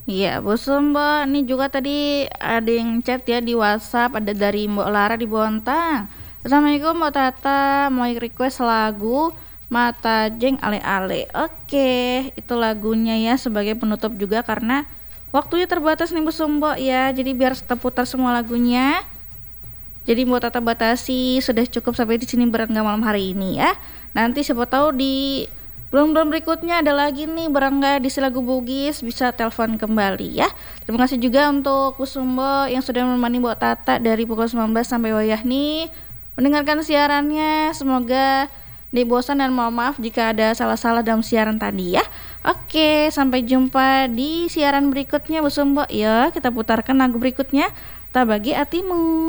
Iya, Bu Mbak. Ini juga tadi ada yang chat ya di WhatsApp, ada dari Mbak Lara di Bontang. Assalamualaikum Mbak Tata, mau request lagu Mata Jeng Ale-ale. Oke, itu lagunya ya sebagai penutup juga karena waktunya terbatas nih Bu Mbak ya. Jadi biar terputar semua lagunya. Jadi Mbak Tata batasi sudah cukup sampai di sini berangga malam hari ini ya. Nanti siapa tahu di bulan-bulan berikutnya ada lagi nih berangga di lagu Bugis bisa telepon kembali ya. Terima kasih juga untuk Kusumbo yang sudah menemani Mbak Tata dari pukul 19 sampai wayah nih mendengarkan siarannya. Semoga di bosan dan mohon maaf jika ada salah-salah dalam siaran tadi ya. Oke, sampai jumpa di siaran berikutnya Bu Sumbo. Ya, kita putarkan lagu berikutnya. Tak bagi hatimu.